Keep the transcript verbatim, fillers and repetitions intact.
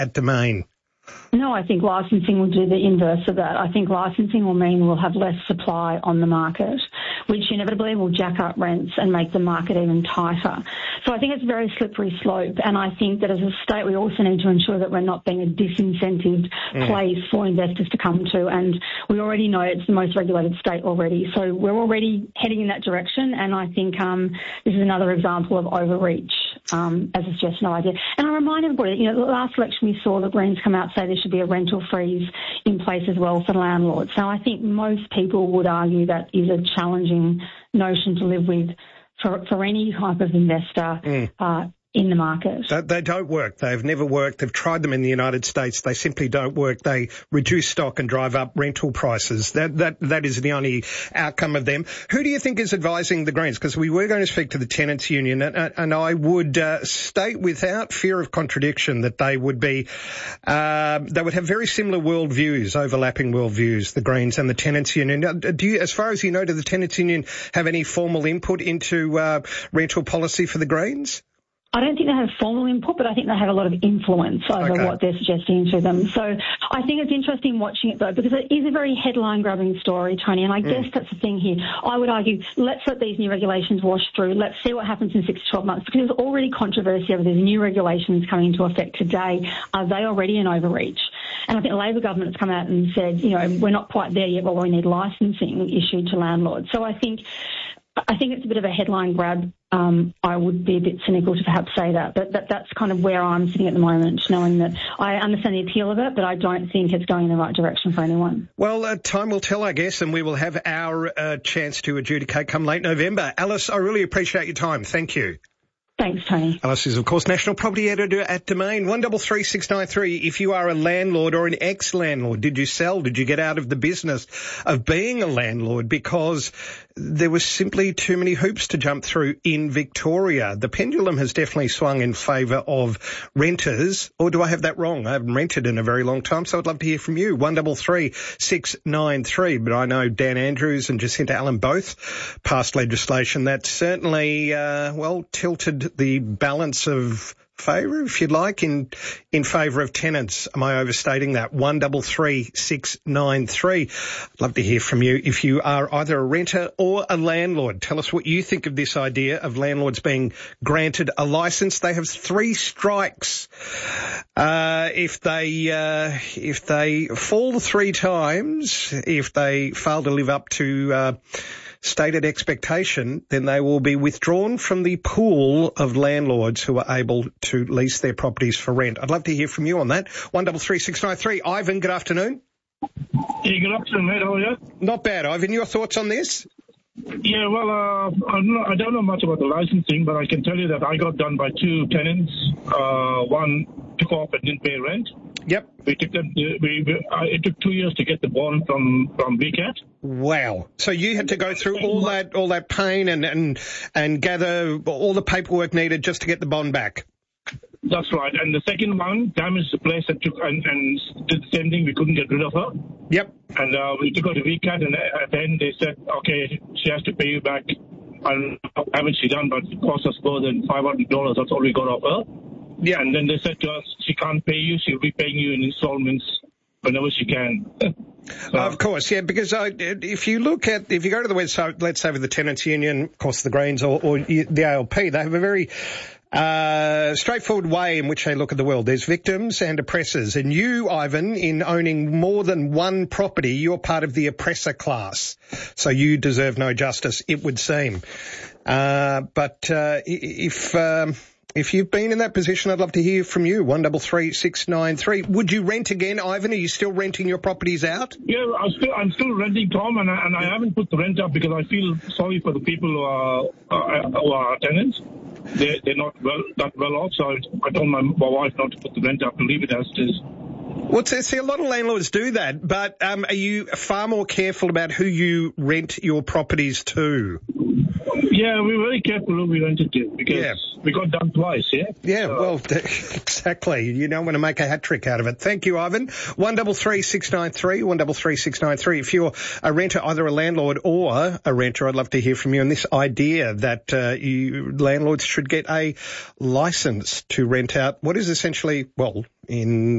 at Domain? No, I think licensing will do the inverse of that. I think licensing will mean we'll have less supply on the market, which inevitably will jack up rents and make the market even tighter. So I think it's a very slippery slope, and I think that as a state we also need to ensure that we're not being a disincentived mm. place for investors to come to, and we already know it's the most regulated state already. So we're already heading in that direction, and I think um, this is another example of overreach um, as a suggestion of idea. And I remind everybody, you know, the last election we saw the Greens come out say there should be a rental freeze in place as well for landlords. So I think most people would argue that is a challenging notion to live with for, for any type of investor mm. uh, in the market. They, they don't work. They've never worked. They've tried them in the United States. They simply don't work. They reduce stock and drive up rental prices. That that that is the only outcome of them. Who do you think is advising the Greens? Because we were going to speak to the Tenants Union, and, and I would uh, state without fear of contradiction that they would be, uh, they would have very similar worldviews, overlapping worldviews, the Greens and the Tenants Union. Do you, as far as you know, do the Tenants Union have any formal input into uh, rental policy for the Greens? I don't think they have formal input, but I think they have a lot of influence over okay. what they're suggesting to them. So I think it's interesting watching it, though, because it is a very headline-grabbing story, Tony, and I mm. guess that's the thing here. I would argue, let's let these new regulations wash through. Let's see what happens in six to twelve months, because there's already controversy over these new regulations coming into effect today. Are they already an overreach? And I think the Labor government has come out and said, you know, we're not quite there yet, but we need licensing issued to landlords. So I think I think it's a bit of a headline grab. Um, I would be a bit cynical to perhaps say that, but that, that's kind of where I'm sitting at the moment, knowing that I understand the appeal of it, but I don't think it's going in the right direction for anyone. Well, uh, time will tell, I guess, and we will have our uh, chance to adjudicate come late November. Alice, I really appreciate your time. Thank you. Thanks, Tony. Alice is, of course, National Property Editor at Domain. one three three six nine three. If you are a landlord or an ex-landlord, did you sell? Did you get out of the business of being a landlord because there was simply too many hoops to jump through in Victoria? The pendulum has definitely swung in favour of renters. Or do I have that wrong? I haven't rented in a very long time, so I'd love to hear from you. one three three six nine three. But I know Dan Andrews and Jacinta Allen both passed legislation that certainly, uh, well, tilted the balance of favour, if you'd like, in in favour of tenants. Am I overstating that? one three three six nine three. I'd love to hear from you if you are either a renter or a landlord. Tell us what you think of this idea of landlords being granted a licence. They have three strikes. Uh, if they uh, if they fall three times, if they fail to live up to uh, stated expectation, then they will be withdrawn from the pool of landlords who are able to lease their properties for rent. I'd love to hear from you on that. one three three six nine three. Ivan, good afternoon. Yeah, good afternoon, mate. How are you? Not bad. Ivan, your thoughts on this? Yeah, well, uh, I'm not, I don't know much about the licensing, but I can tell you that I got done by two tenants. Uh, one took off and didn't pay rent. Yep. We took them. To, we, we uh, it took two years to get the bond from from V C A T. Wow! So you had to go through all that all that pain and and and gather all the paperwork needed just to get the bond back. That's right. And the second one damaged the place and took and, and did the same thing. We couldn't get rid of her. Yep. And uh, we took her to V C A T, and at the end they said, okay, she has to pay you back. And haven't she done? But it cost us more than five hundred dollars. That's all we got off her. Yeah, and then they said to us, she can't pay you, she'll be paying you in installments whenever she can. So. Of course, yeah, because uh, if you look at, if you go to the website, let's say with the Tenants Union, of course the Greens or, or the A L P, they have a very uh straightforward way in which they look at the world. There's victims and oppressors, and you, Ivan, in owning more than one property, you're part of the oppressor class, so you deserve no justice, it would seem. Uh, but uh, if... Um, If you've been in that position, I'd love to hear from you. one three three six nine three. Would you rent again, Ivan? Are you still renting your properties out? Yeah, I'm still, I'm still renting, Tom, and I, and I haven't put the rent up because I feel sorry for the people who are, uh, who are tenants. They're, they're not well, that well off, so I told my, my wife not to put the rent up and leave it as it is. Well, see, a lot of landlords do that, but um, are you far more careful about who you rent your properties to? Yeah, we're very careful who we rent it to because yeah. we got done twice, yeah? Yeah, so. Well, exactly. You don't want to make a hat trick out of it. Thank you, Ivan. one three three six nine three, one three three six nine three. If you're a renter, either a landlord or a renter, I'd love to hear from you on this idea that uh, you, landlords should get a licence to rent out what is essentially, well, in